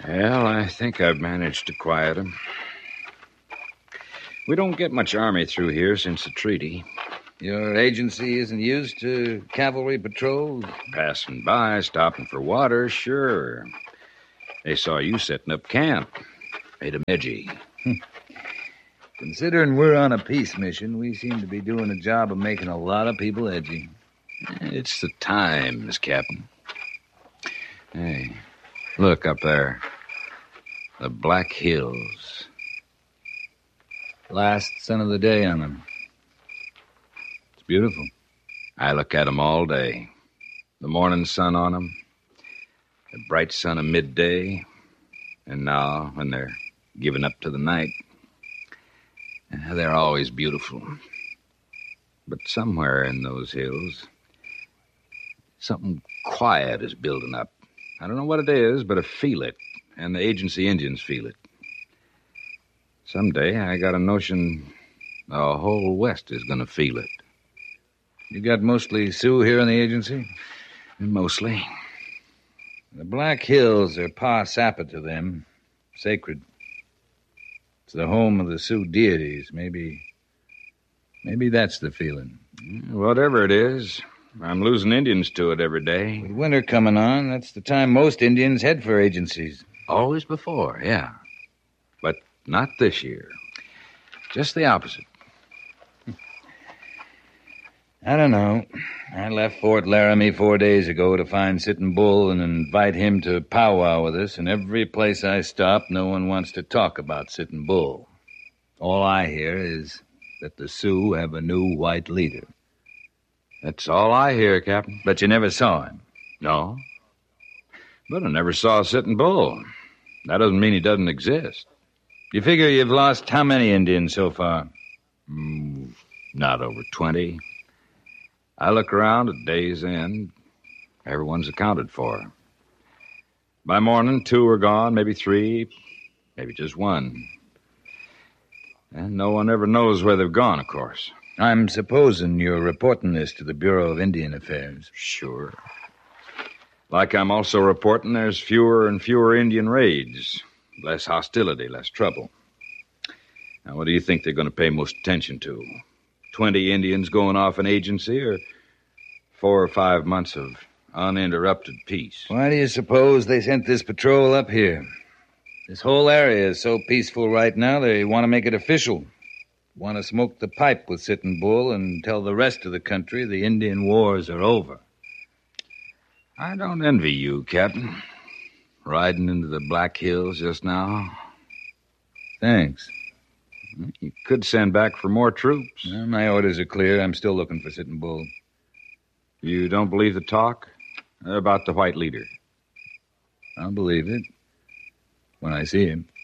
Well, I think I've managed to quiet him. We don't get much army through here since the treaty. Your agency isn't used to cavalry patrols? Passing by, stopping for water, sure. They saw you setting up camp. Made 'em edgy. Considering we're on a peace mission, we seem to be doing a job of making a lot of people edgy. It's the times, Captain. Hey, look up there. The Black Hills. Last sun of the day on them. It's beautiful. I look at 'em all day. The morning sun on 'em, the bright sun of midday, and now when they're giving up to the night. They're always beautiful. But somewhere in those hills, something quiet is building up. I don't know what it is, but I feel it, and the agency Indians feel it. Someday I got a notion the whole West is going to feel it. You got mostly Sioux here in the agency? Mostly. The Black Hills are Pa Sapa to them. Sacred. It's the home of the Sioux deities. Maybe that's the feeling. Whatever it is, I'm losing Indians to it every day. With winter coming on, that's the time most Indians head for agencies. Always before, yeah. But not this year. Just the opposite. I don't know. I left Fort Laramie 4 days ago to find Sitting Bull and invite him to powwow with us, and every place I stop, no one wants to talk about Sitting Bull. All I hear is that the Sioux have a new white leader. That's all I hear, Captain. But you never saw him? No. But I never saw Sitting Bull. That doesn't mean he doesn't exist. You figure you've lost how many Indians so far? Not over 20. I look around at day's end. Everyone's accounted for. By morning, 2 are gone, maybe 3, maybe just 1. And no one ever knows where they've gone, of course. I'm supposing you're reporting this to the Bureau of Indian Affairs. Sure. Like I'm also reporting there's fewer and fewer Indian raids. Less hostility, less trouble. Now, what do you think they're going to pay most attention to? 20 Indians going off an agency, or 4 or 5 months of uninterrupted peace? Why do you suppose they sent this patrol up here? This whole area is so peaceful right now, they want to make it official. Want to smoke the pipe with Sitting Bull and tell the rest of the country the Indian wars are over. I don't envy you, Captain. Riding into the Black Hills just now. Thanks. You could send back for more troops. Well, my orders are clear. I'm still looking for Sitting Bull. You don't believe the talk about the white leader? I'll believe it when I see him.